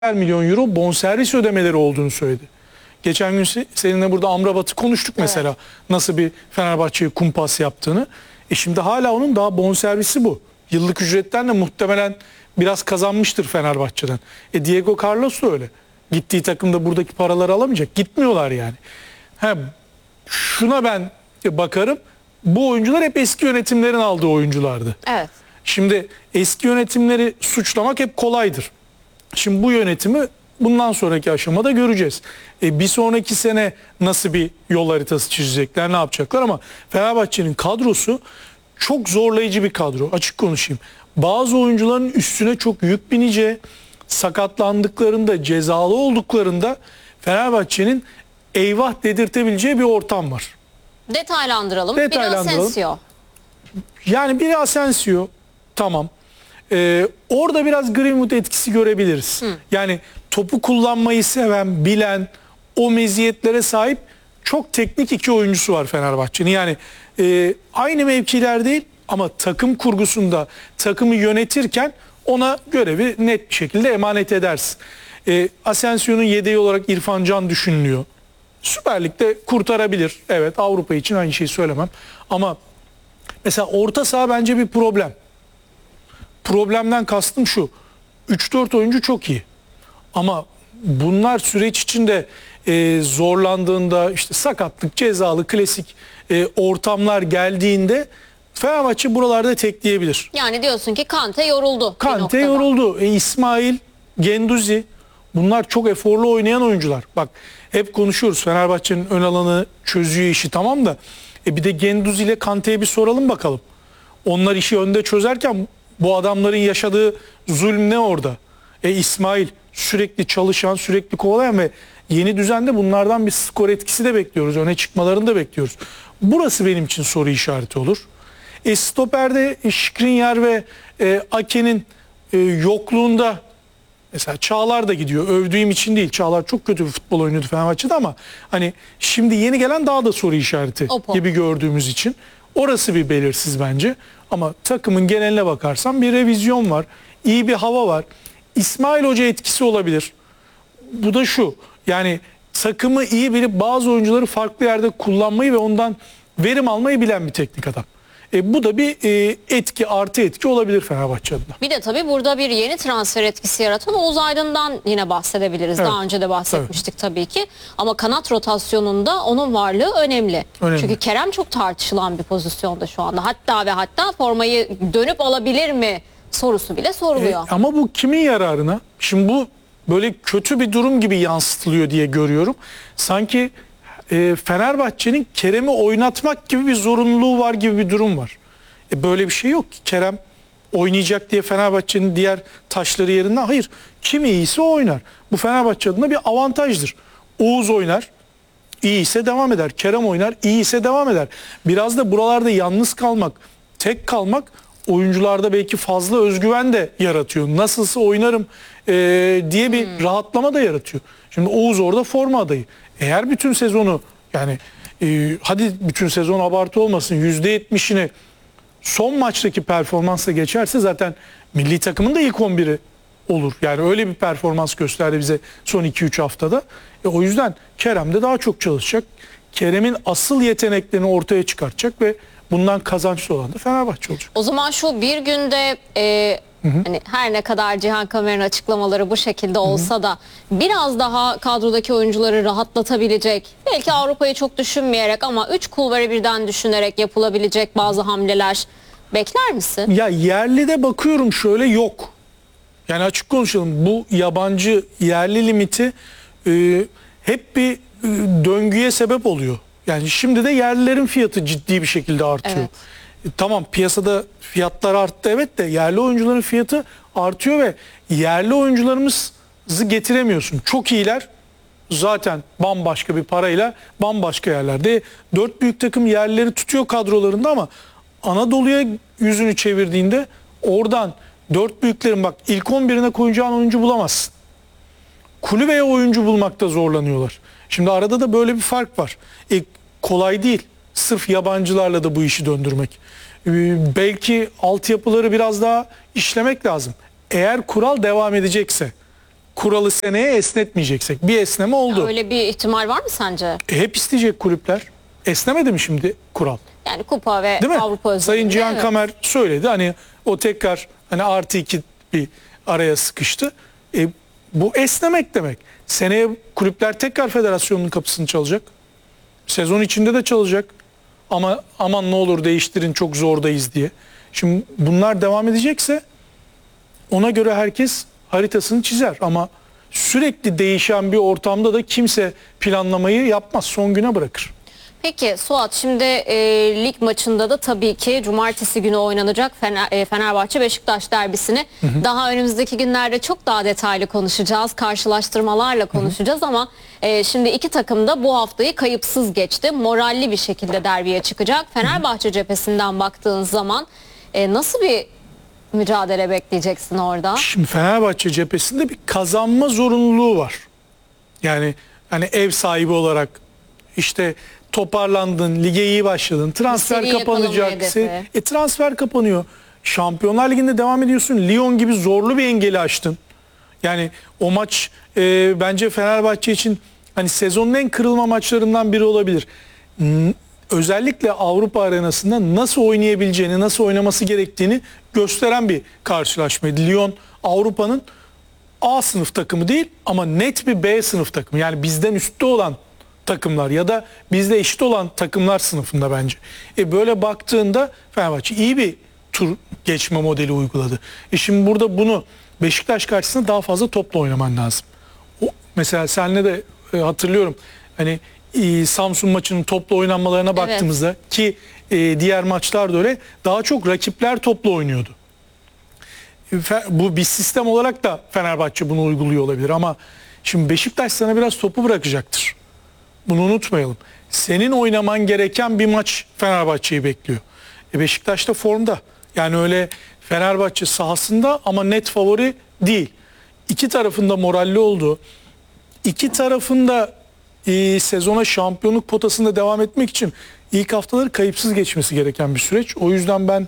milyon euro bonservis ödemeleri olduğunu söyledi. Geçen gün seninle burada Amrabat'ı konuştuk mesela. Evet. Nasıl bir Fenerbahçe'ye kumpas yaptığını. Şimdi hala onun daha bonservisi bu. Yıllık ücretten de muhtemelen biraz kazanmıştır Fenerbahçe'den. Diego Carlos da öyle. Gittiği takımda buradaki paraları alamayacak. Gitmiyorlar yani. Şuna ben bakarım. Bu oyuncular hep eski yönetimlerin aldığı oyunculardı. Evet. Şimdi eski yönetimleri suçlamak hep kolaydır. Şimdi bu yönetimi bundan sonraki aşamada göreceğiz. Bir sonraki sene nasıl bir yol haritası çizecekler, ne yapacaklar, ama Fenerbahçe'nin kadrosu çok zorlayıcı bir kadro. Açık konuşayım. Bazı oyuncuların üstüne çok yük bineceği, sakatlandıklarında, cezalı olduklarında Fenerbahçe'nin eyvah dedirtebileceği bir ortam var. Detaylandıralım. Bir Asensio. Yani bir Asensio, tamam. Orada biraz Greenwood etkisi görebiliriz. Yani topu kullanmayı seven, bilen, o meziyetlere sahip çok teknik iki oyuncusu var Fenerbahçe'nin. Yani aynı mevkiler değil ama takım kurgusunda takımı yönetirken ona görevi net bir şekilde emanet edersin. Asensio'nun yedeği olarak İrfan Can düşünülüyor. Süper Lig'de kurtarabilir. Evet, Avrupa için aynı şeyi söylemem. Ama mesela orta saha bence bir problem. Problemden kastım şu: 3-4 oyuncu çok iyi. Ama bunlar süreç içinde zorlandığında, işte sakatlık, cezalı, klasik ortamlar geldiğinde Fenerbahçe buralarda tekleyebilir. Yani diyorsun ki Kante yoruldu. Kante yoruldu. İsmail, Genduzi, bunlar çok eforlu oynayan oyuncular. Bak, hep konuşuyoruz, Fenerbahçe'nin ön alanı çözüyor işi, tamam da bir de Genduzi ile Kante'ye bir soralım bakalım. Onlar işi önde çözerken bu adamların yaşadığı zulüm ne orada? İsmail sürekli çalışan, sürekli kovalayan ve yeni düzende bunlardan bir skor etkisi de bekliyoruz. Öne çıkmalarını da bekliyoruz. Burası benim için soru işareti olur. Stoper'de Skriniar ve Ake'nin yokluğunda mesela Çağlar da gidiyor. Övdüğüm için değil. Çağlar çok kötü bir futbol oynuyordu Fenerbahçe'de ama hani şimdi yeni gelen daha da soru işareti gibi gördüğümüz için orası bir belirsiz bence. Ama takımın geneline bakarsan bir revizyon var. İyi bir hava var. İsmail Hoca etkisi olabilir. Bu da şu: yani takımı iyi bilip bazı oyuncuları farklı yerde kullanmayı ve ondan verim almayı bilen bir teknik adam. Bu da bir etki, artı etki olabilir Fenerbahçe adına. Bir de tabii burada bir yeni transfer etkisi yaratan Oğuz Aydın'dan yine bahsedebiliriz. Evet, daha önce de bahsetmiştik tabii ki. Ama kanat rotasyonunda onun varlığı önemli. Çünkü Kerem çok tartışılan bir pozisyonda şu anda. Hatta formayı dönüp alabilir mi sorusu bile soruluyor. Ama bu kimin yararına? Şimdi bu böyle kötü bir durum gibi yansıtılıyor diye görüyorum. Sanki Fenerbahçe'nin Kerem'i oynatmak gibi bir zorunluluğu var gibi bir durum var. Böyle bir şey yok ki. Kerem oynayacak diye Fenerbahçe'nin diğer taşları yerinden. Hayır. Kim iyiyse o oynar. Bu Fenerbahçe adına bir avantajdır. Oğuz oynar, iyiyse devam eder. Kerem oynar, iyiyse devam eder. Biraz da buralarda yalnız kalmak, tek kalmak oyuncularda belki fazla özgüven de yaratıyor. Nasılsa oynarım diye bir rahatlama da yaratıyor. Şimdi Oğuz orada forma adayı. Eğer bütün sezonu, yani hadi bütün sezon abartı olmasın, %70'ini son maçtaki performansla geçerse zaten milli takımın da ilk 11'i olur. Yani öyle bir performans gösterdi bize son 2-3 haftada. O yüzden Kerem de daha çok çalışacak. Kerem'in asıl yeteneklerini ortaya çıkartacak ve bundan kazançlı olan da Fenerbahçe olacak. O zaman şu bir günde hani her ne kadar Cihan Kamer'in açıklamaları bu şekilde olsa da biraz daha kadrodaki oyuncuları rahatlatabilecek, belki Avrupa'yı çok düşünmeyerek ama 3 kulvarı birden düşünerek yapılabilecek bazı hamleler bekler misin? Ya yerlide bakıyorum, şöyle yok. Yani açık konuşalım, bu yabancı yerli limiti hep bir döngüye sebep oluyor. Yani şimdi de yerlilerin fiyatı ciddi bir şekilde artıyor. Evet. Tamam, piyasada fiyatlar arttı evet, de yerli oyuncuların fiyatı artıyor ve yerli oyuncularımızı getiremiyorsun. Çok iyiler zaten bambaşka bir parayla bambaşka yerlerde. 4 büyük takım yerlileri tutuyor kadrolarında ama Anadolu'ya yüzünü çevirdiğinde oradan 4 büyüklerin bak ilk 11'ine koyacağın oyuncu bulamazsın. Kulübeye oyuncu bulmakta zorlanıyorlar. Şimdi arada da böyle bir fark var. Kolay değil. Sırf yabancılarla da bu işi döndürmek. Belki altyapıları biraz daha işlemek lazım. Eğer kural devam edecekse, kuralı seneye esnetmeyeceksek. Bir esneme oldu. Öyle bir ihtimal var mı sence? Hep isteyecek kulüpler. Esnemedi mi şimdi kural? Yani kupa ve Değil mi? Avrupa özelinde. Sayın Cihan evet. Kamer söyledi. Hani o tekrar hani +2 bir araya sıkıştı. Bu esnemek demek. Seneye kulüpler tekrar federasyonun kapısını çalacak. Sezon içinde de çalacak. Ama aman ne olur değiştirin çok zordayız diye. Şimdi bunlar devam edecekse ona göre herkes haritasını çizer. Ama sürekli değişen bir ortamda da kimse planlamayı yapmaz. Son güne bırakır. Peki Suat, şimdi lig maçında da tabii ki cumartesi günü oynanacak Fenerbahçe-Beşiktaş derbisini daha önümüzdeki günlerde çok daha detaylı konuşacağız. Karşılaştırmalarla konuşacağız ama şimdi iki takım da bu haftayı kayıpsız geçti. Moralli bir şekilde derbiye çıkacak. Fenerbahçe cephesinden baktığın zaman nasıl bir mücadele bekleyeceksin orada? Şimdi Fenerbahçe cephesinde bir kazanma zorunluluğu var. Yani hani ev sahibi olarak işte toparlandın, lige iyi başladın, transfer Seriye kapanacak. yakalama hedefi. Transfer kapanıyor. Şampiyonlar Ligi'nde devam ediyorsun. Lyon gibi zorlu bir engeli aştın. Yani o maç bence Fenerbahçe için hani sezonun en kırılma maçlarından biri olabilir. Özellikle Avrupa arenasında nasıl oynayabileceğini, nasıl oynaması gerektiğini gösteren bir karşılaşmaydı. Lyon Avrupa'nın A sınıf takımı değil ama net bir B sınıf takımı. Yani bizden üstte olan takımlar ya da bizle eşit olan takımlar sınıfında bence. Böyle baktığında Fenerbahçe iyi bir tur geçme modeli uyguladı. Şimdi burada bunu Beşiktaş karşısında daha fazla topla oynaman lazım. Mesela senle de hatırlıyorum hani Samsun maçının topla oynanmalarına baktığımızda ki diğer maçlar da öyle, daha çok rakipler topla oynuyordu. Bu bir sistem olarak da Fenerbahçe bunu uyguluyor olabilir ama şimdi Beşiktaş sana biraz topu bırakacaktır. Bunu unutmayalım. Senin oynaman gereken bir maç Fenerbahçe'yi bekliyor. Beşiktaş da formda. Yani öyle Fenerbahçe sahasında ama net favori değil. İki tarafında moralli olduğu, iki tarafında sezona şampiyonluk potasında devam etmek için ilk haftaları kayıpsız geçmesi gereken bir süreç. O yüzden ben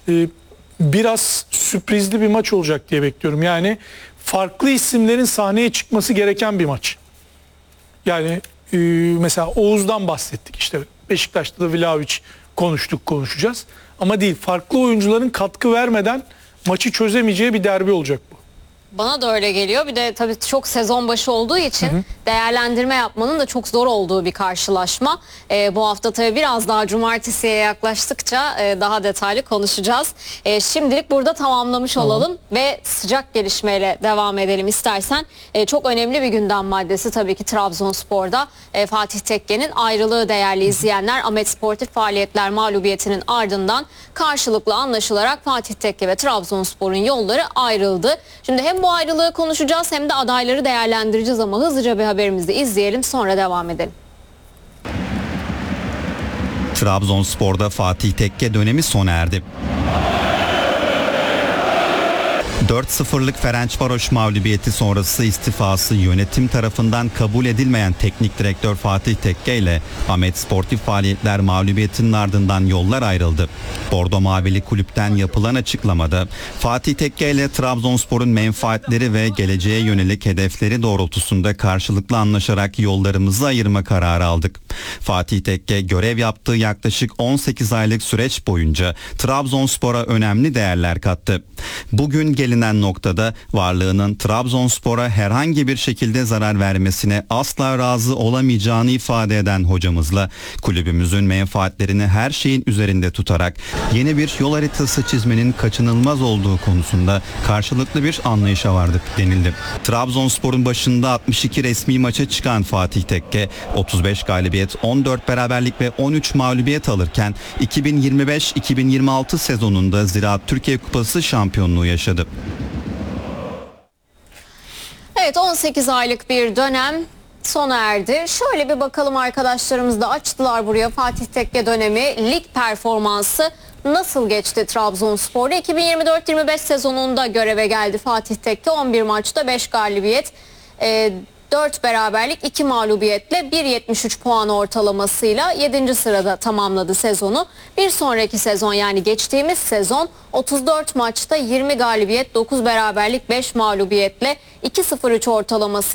biraz sürprizli bir maç olacak diye bekliyorum. Yani farklı isimlerin sahneye çıkması gereken bir maç. Yani mesela Oğuz'dan bahsettik. İşte Beşiktaş'ta da Vlahovic konuşacağız. Ama değil, farklı oyuncuların katkı vermeden maçı çözemeyeceği bir derbi olacak bu. Bana da öyle geliyor. Bir de tabii çok sezon başı olduğu için değerlendirme yapmanın da çok zor olduğu bir karşılaşma. Bu hafta tabii biraz daha cumartesiye yaklaştıkça daha detaylı konuşacağız. Şimdilik burada tamamlamış olalım ve sıcak gelişmeyle devam edelim istersen. Çok önemli bir gündem maddesi tabii ki Trabzonspor'da. Fatih Tekke'nin ayrılığı değerli izleyenler. Ahmet Sportif Faaliyetler mağlubiyetinin ardından karşılıklı anlaşılarak Fatih Tekke ve Trabzonspor'un yolları ayrıldı. Şimdi hem bu ayrılığı konuşacağız hem de adayları değerlendireceğiz ama hızlıca bir haberimizi izleyelim, sonra devam edelim. Trabzonspor'da Fatih Tekke dönemi sona erdi. 4-0'lık Ferencvaros mağlubiyeti sonrası istifası yönetim tarafından kabul edilmeyen teknik direktör Fatih Tekke ile Ahmet Sportif Faaliyetler mağlubiyetinin ardından yollar ayrıldı. Bordo Mavili kulüpten yapılan açıklamada Fatih Tekke ile Trabzonspor'un menfaatleri ve geleceğe yönelik hedefleri doğrultusunda karşılıklı anlaşarak yollarımızı ayırma kararı aldık. Fatih Tekke görev yaptığı yaklaşık 18 aylık süreç boyunca Trabzonspor'a önemli değerler kattı. Bugün gelinen noktada varlığının Trabzonspor'a herhangi bir şekilde zarar vermesine asla razı olamayacağını ifade eden hocamızla kulübümüzün menfaatlerini her şeyin üzerinde tutarak yeni bir yol haritası çizmenin kaçınılmaz olduğu konusunda karşılıklı bir anlayışa vardık denildi. Trabzonspor'un başında 62 resmi maça çıkan Fatih Tekke 35 galibiyet, 14 beraberlik ve 13 mağlubiyet alırken 2025-2026 sezonunda Ziraat Türkiye Kupası şampiyonluğu yaşadı. Evet, 18 aylık bir dönem sona erdi. Şöyle bir bakalım, arkadaşlarımız da açtılar buraya Fatih Tekke dönemi, lig performansı nasıl geçti Trabzonspor'da? 2024-25 sezonunda göreve geldi Fatih Tekke. 11 maçta 5 galibiyet. 4 beraberlik 2 mağlubiyetle 1.73 puan ortalamasıyla 7. sırada tamamladı sezonu. Bir sonraki sezon yani geçtiğimiz sezon 34 maçta 20 galibiyet 9 beraberlik 5 mağlubiyetle 2.03 ortalaması